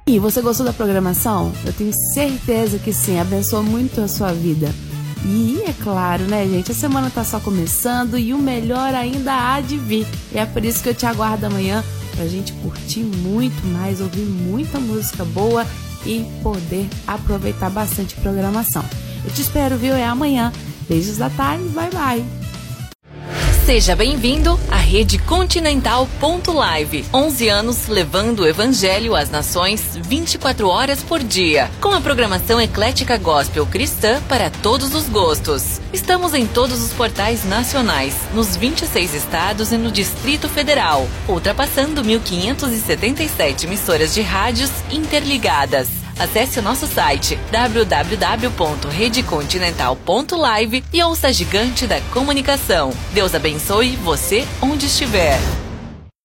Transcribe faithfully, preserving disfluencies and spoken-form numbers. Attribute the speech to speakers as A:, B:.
A: E você gostou da programação? Eu tenho certeza que sim, abençoou muito a sua vida. E é claro, né, gente, a semana tá só começando e o melhor ainda há de vir. E é por isso que eu te aguardo amanhã pra gente curtir muito mais, ouvir muita música boa e poder aproveitar bastante a programação. Eu te espero, viu? É amanhã. Beijos da tarde, bye bye.
B: Seja bem-vindo à Rede Continental ponto live. onze anos levando o Evangelho às nações vinte e quatro horas por dia. Com a programação eclética gospel cristã para todos os gostos. Estamos em todos os portais nacionais, nos vinte e seis estados e no Distrito Federal, ultrapassando mil quinhentas e setenta e sete emissoras de rádios interligadas. Acesse o nosso site w w w ponto rede continental ponto live e ouça a gigante da comunicação. Deus abençoe você onde estiver.